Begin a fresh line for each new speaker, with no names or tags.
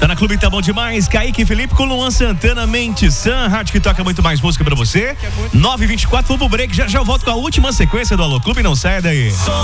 Tá na Clube, tá bom demais. Kaique e Felipe com Luan Santana, Mente San, rádio que toca muito mais música pra você. 9h24, vamos pro break. Já eu volto com a última sequência do Alô Clube, não sai daí.